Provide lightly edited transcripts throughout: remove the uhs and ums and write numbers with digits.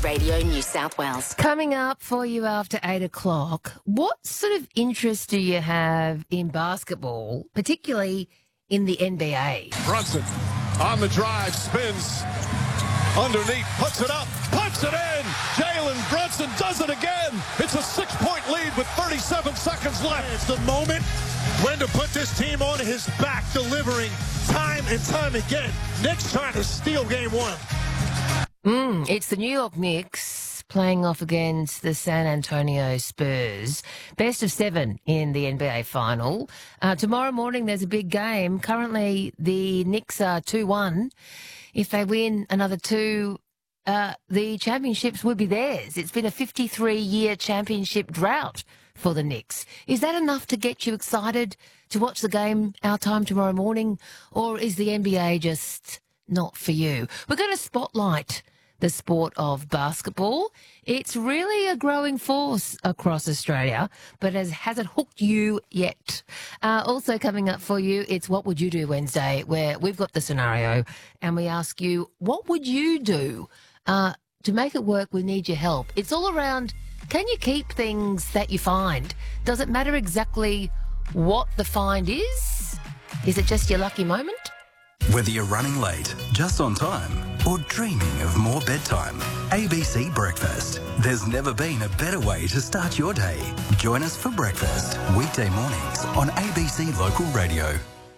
Radio New South Wales. Coming up for you after 8 o'clock, what sort of interest do you have in basketball, particularly in the NBA? Brunson on the drive, spins underneath, puts it up, puts it in. Jalen Brunson does it again. It's a 6-point lead with 37 seconds left. It's the moment when to put this team on his back, delivering time and time again. Knicks trying to steal game one. It's the New York Knicks playing off against the San Antonio Spurs. Best of 7 in the NBA final. Tomorrow morning there's a big game. Currently the Knicks are 2-1. If they win another 2, the championships would be theirs. It's been a 53-year championship drought for the Knicks. Is that enough to get you excited to watch the game our time tomorrow morning, or is the NBA just not for you? We're going to spotlight the sport of basketball. It's really a growing force across Australia, but has it hooked you yet? Also coming up for you, it's What Would You Do Wednesday, where we've got the scenario and we ask you, what would you do to make it work? We need your help. It's all around, can you keep things that you find? Does it matter exactly what the find is? Is it just your lucky moment? Whether you're running late, just on time, or dreaming of more bedtime, ABC Breakfast. There's never been a better way to start your day. Join us for breakfast, weekday mornings on ABC Local Radio.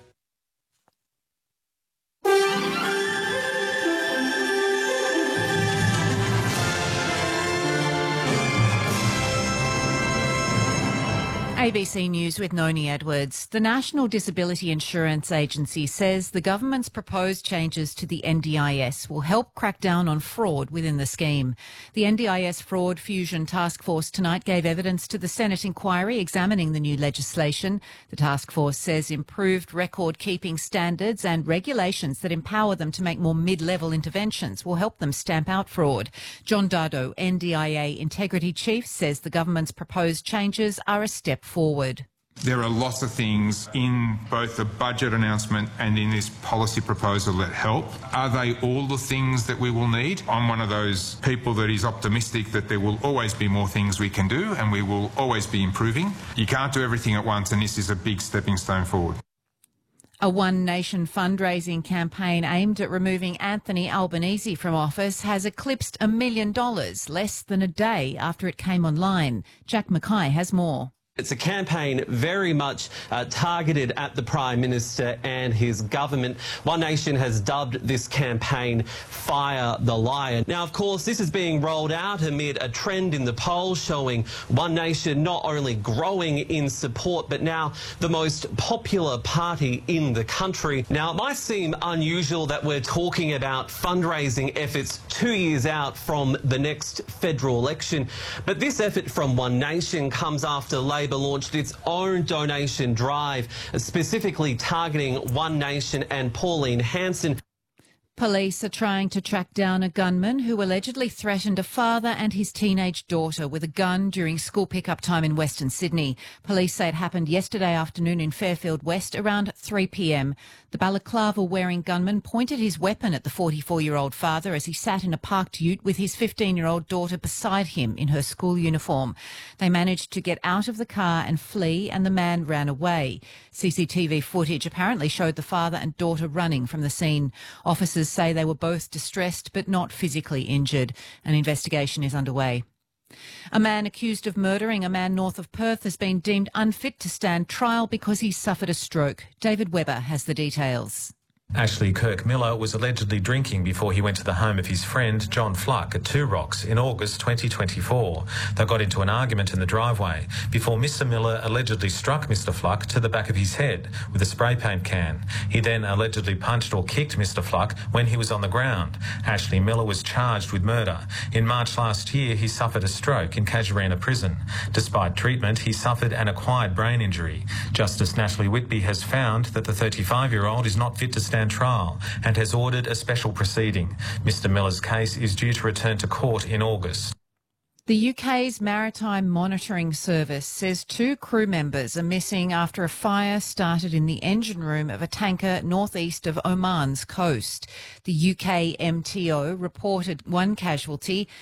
ABC News with Noni Edwards. The National Disability Insurance Agency says the government's proposed changes to the NDIS will help crack down on fraud within the scheme. The NDIS Fraud Fusion Task Force tonight gave evidence to the Senate inquiry examining the new legislation. The task force says improved record-keeping standards and regulations that empower them to make more mid-level interventions will help them stamp out fraud. John Dardo, NDIA Integrity Chief, says the government's proposed changes are a step forward. There are lots of things in both the budget announcement and in this policy proposal that help. Are they all the things that we will need? I'm one of those people that is optimistic that there will always be more things we can do and we will always be improving. You can't do everything at once, and this is a big stepping stone forward. A One Nation fundraising campaign aimed at removing Anthony Albanese from office has eclipsed $1 million less than a day after it came online. Jack Mackay has more. It's a campaign very much targeted at the Prime Minister and his government. One Nation has dubbed this campaign Fire the Lion. Now, of course, this is being rolled out amid a trend in the polls showing One Nation not only growing in support, but now the most popular party in the country. Now, it might seem unusual that we're talking about fundraising efforts 2 years out from the next federal election, but this effort from One Nation comes after Labor launched its own donation drive, specifically targeting One Nation and Pauline Hanson. Police are trying to track down a gunman who allegedly threatened a father and his teenage daughter with a gun during school pickup time in Western Sydney. Police say it happened yesterday afternoon in Fairfield West around 3 p.m. The balaclava-wearing gunman pointed his weapon at the 44-year-old father as he sat in a parked ute with his 15-year-old daughter beside him in her school uniform. They managed to get out of the car and flee, and the man ran away. CCTV footage apparently showed the father and daughter running from the scene. Officers say they were both distressed but not physically injured. An investigation is underway. A man accused of murdering a man north of Perth has been deemed unfit to stand trial because he suffered a stroke. David Webber has the details. Ashley Kirk Miller was allegedly drinking before he went to the home of his friend John Fluck at Two Rocks in August 2024. They got into an argument in the driveway before Mr Miller allegedly struck Mr Fluck to the back of his head with a spray paint can. He then allegedly punched or kicked Mr Fluck when he was on the ground. Ashley Miller was charged with murder. In March last year, he suffered a stroke in Casuarina Prison. Despite treatment, he suffered an acquired brain injury. Justice Natalie Whitby has found that the 35-year-old is not fit to stand trial and has ordered a special proceeding. Mr Miller's case is due to return to court in August. The UK's Maritime Monitoring Service says 2 crew members are missing after a fire started in the engine room of a tanker northeast of Oman's coast. The UK MTO reported 1 casualty.